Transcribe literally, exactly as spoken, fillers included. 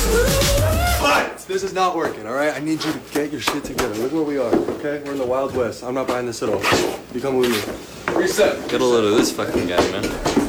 But this is not working, all right? I need you to get your shit together. Look where we are, okay? We're in the Wild West. I'm not buying this at all. You come with me. Reset. Get a load of this fucking guy, man.